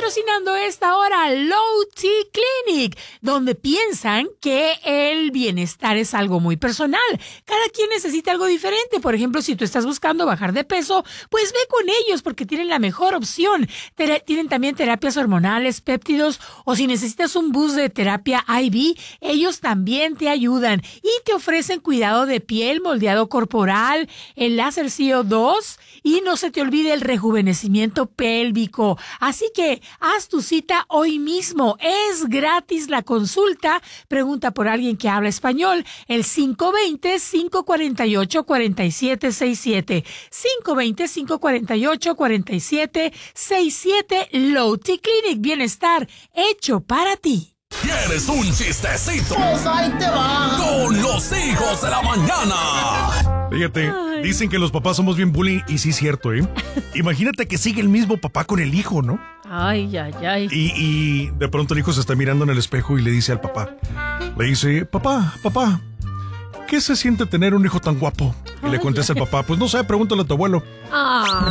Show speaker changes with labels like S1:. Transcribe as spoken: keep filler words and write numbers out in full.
S1: patrocinando esta hora Low T Clinic, donde piensan que el bienestar es algo muy personal. Cada quien necesita algo diferente. Por ejemplo, si tú estás buscando bajar de peso, pues ve con ellos porque tienen la mejor opción. Ter- tienen también terapias hormonales, péptidos, o si necesitas un bus de terapia I V, ellos también te ayudan y te ofrecen cuidado de piel, moldeado corporal, el láser C O dos y no se te olvide el rejuvenecimiento pélvico. Así que haz tu cita hoy mismo. Es gratis la consulta. Pregunta por alguien que habla español. El cinco dos cero, cinco cuatro ocho, cuatro siete seis siete. cinco dos cero, cinco cuatro ocho, cuatro siete seis siete. Low T Clinic. Bienestar hecho para ti.
S2: ¿Quieres un chistecito?
S3: Pues ahí te va.
S2: Con los hijos de la mañana.
S4: Fíjate, dicen que los papás somos bien bullying y sí es cierto, ¿eh? Imagínate que sigue el mismo papá con el hijo, ¿no?
S1: Ay, ay, ay.
S4: Y, y de pronto el hijo se está mirando en el espejo y le dice al papá, le dice, papá, papá, ¿qué se siente tener un hijo tan guapo? Y le contesta el papá, pues no sé, pregúntale a tu abuelo.
S1: Ah.